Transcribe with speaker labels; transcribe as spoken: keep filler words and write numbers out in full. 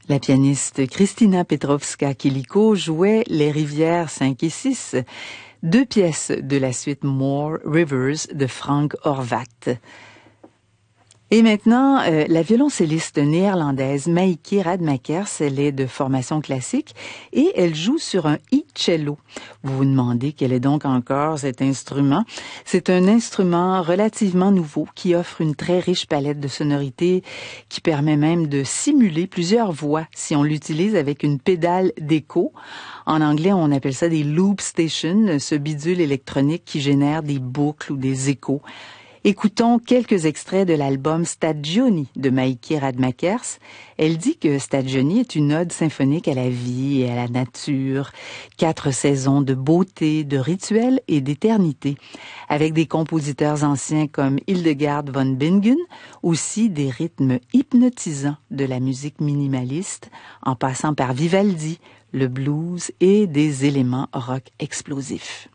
Speaker 1: La pianiste Kristina Petrovska-Kiliko jouait Les Rivières cinq et six, deux pièces de la suite More Rivers de Frank Horvat. Et maintenant, euh, la violoncelliste néerlandaise Maïke Radmakers, elle est de formation classique et elle joue sur un e-cello. Vous vous demandez quel est donc encore cet instrument? C'est un instrument relativement nouveau qui offre une très riche palette de sonorités qui permet même de simuler plusieurs voix si on l'utilise avec une pédale d'écho. En anglais, on appelle ça des loop stations, ce bidule électronique qui génère des boucles ou des échos. Écoutons quelques extraits de l'album Stagioni de Maïke Radmakers. Elle dit que Stagioni est une ode symphonique à la vie et à la nature, quatre saisons de beauté, de rituels et d'éternité, avec des compositeurs anciens comme Hildegard von Bingen, aussi des rythmes hypnotisants de la musique minimaliste, en passant par Vivaldi, le blues et des éléments rock explosifs.